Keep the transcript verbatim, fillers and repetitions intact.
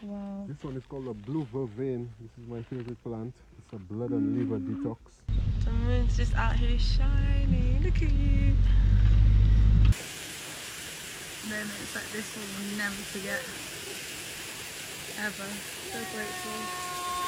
Wow. This one is called a blue vervain. This is my favorite plant. It's a blood and liver detox. The moon's just out here shining. Look at you. Moments like this one you'll never forget. Ever. So grateful.